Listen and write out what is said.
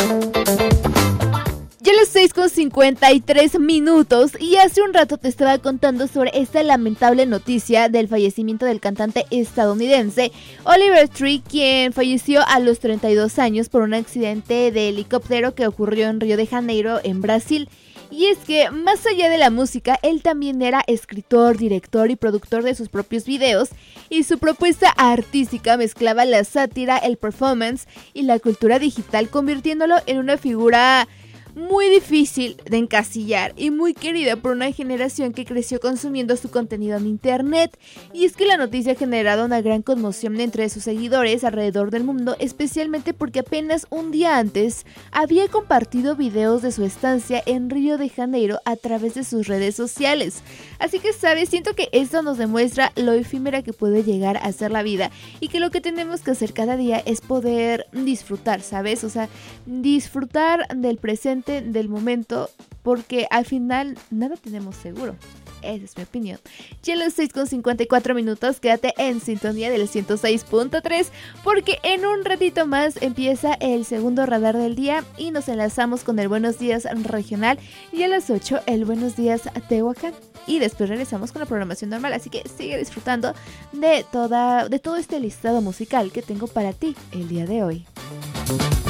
Ya las 6:53 y hace un rato te estaba contando sobre esta lamentable noticia del fallecimiento del cantante estadounidense Oliver Tree, quien falleció a los 32 años por un accidente de helicóptero que ocurrió en Río de Janeiro, en Brasil. Y es que, más allá de la música, él también era escritor, director y productor de sus propios videos, y su propuesta artística mezclaba la sátira, el performance y la cultura digital, convirtiéndolo en una figura muy difícil de encasillar y muy querida por una generación que creció consumiendo su contenido en internet. Y es que la noticia ha generado una gran conmoción entre sus seguidores alrededor del mundo, especialmente porque apenas un día antes había compartido videos de su estancia en Río de Janeiro a través de sus redes sociales. Así que, ¿sabes? Siento que esto nos demuestra lo efímera que puede llegar a ser la vida y que lo que tenemos que hacer cada día es poder disfrutar, ¿sabes? O sea, disfrutar del presente, del momento, porque al final nada tenemos seguro. Esa es mi opinión. Ya a las 6:54, quédate en sintonía del 106.3, porque en un ratito más empieza el segundo radar del día y nos enlazamos con el Buenos Días Regional, y a las 8 el Buenos Días Tehuacán, y después regresamos con la programación normal. Así que sigue disfrutando de todo este listado musical que tengo para ti el día de hoy.